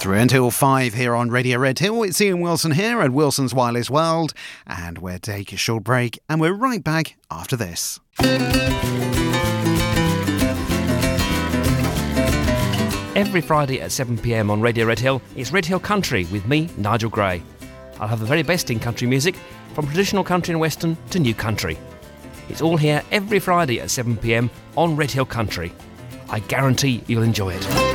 Through until 5 here on Radio Red Hill. It's Ian Wilson here at Wilson's Wireless World, and we'll take a short break and we're right back after this. Every Friday at 7 p.m. on Radio Red Hill, it's Red Hill Country with me, Nigel Gray. I'll have the very best in country music, from traditional country and western to new country. It's all here every Friday at 7 p.m. on Red Hill Country. I guarantee you'll enjoy it.